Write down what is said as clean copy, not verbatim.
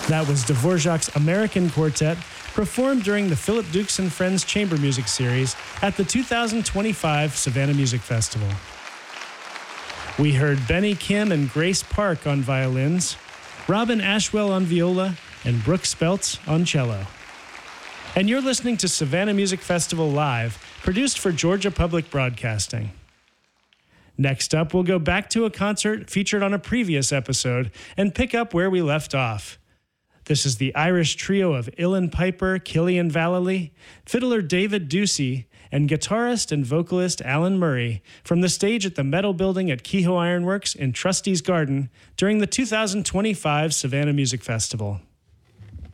That was Dvorak's American Quartet, performed during the Philip Dukes and Friends Chamber Music Series at the 2025 Savannah Music Festival. We heard Benny Kim and Grace Park on violins, Robin Ashwell on viola, and Brooke Speltz on cello. And you're listening to Savannah Music Festival Live, produced for Georgia Public Broadcasting. Next up, we'll go back to a concert featured on a previous episode and pick up where we left off. This is the Irish trio of Ilan Piper, Killian Vallely, fiddler David Ducey, and guitarist and vocalist Alan Murray from the stage at the Metal Building at Kehoe Ironworks in Trustee's Garden during the 2025 Savannah Music Festival.